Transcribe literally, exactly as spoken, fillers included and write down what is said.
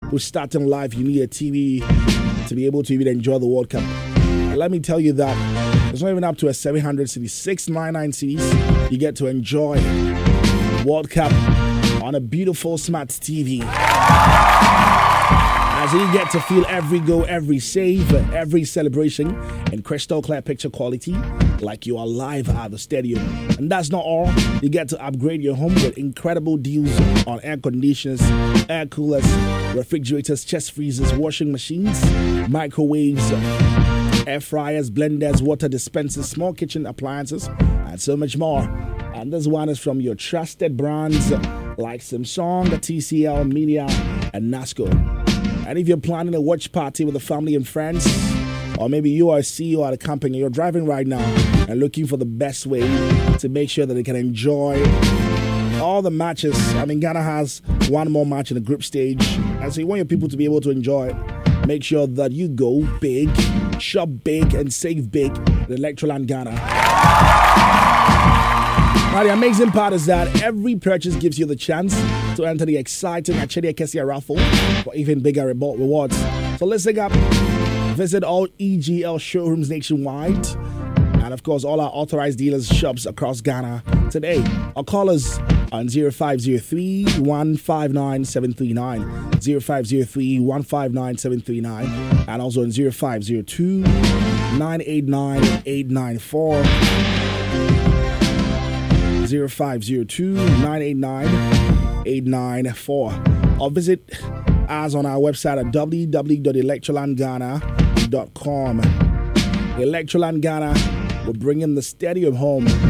who's starting life, you need a T V to be able to even enjoy the World Cup. Let me tell you that it's not even up to a seven hundred cedis, six ninety-nine cedis. You get to enjoy World Cup on a beautiful smart T V. As you get to feel every goal, every save, every celebration in crystal clear picture quality, like you are live at the stadium. And that's not all. You get to upgrade your home with incredible deals on air conditioners, air coolers, refrigerators, chest freezers, washing machines, microwaves, air fryers, blenders, water dispensers, small kitchen appliances, and so much more. And this one is from your trusted brands like Samsung, T C L, Media, and Nasco. And if you're planning a watch party with the family and friends, or maybe you are a C E O at a company, you're driving right now and looking for the best way to make sure that they can enjoy all the matches. I mean, Ghana has one more match in the group stage, and so you want your people to be able to enjoy it. Make sure that you go big, shop big, and save big at Electroland Ghana. Now, the amazing part is that every purchase gives you the chance to enter the exciting Achede Kessia raffle for even bigger rewards. So listen up. Visit all E G L showrooms nationwide and, of course, all our authorized dealers' shops across Ghana today. Or call us on zero five zero three, one five nine, seven three nine, zero five zero three, one five nine, seven three nine, and also on zero five zero two, nine eight nine, eight nine four. zero five zero two, nine eight nine, eight nine four, or visit us on our website at w w w dot electroland ghana dot com. Electroland Ghana will bring in the stadium home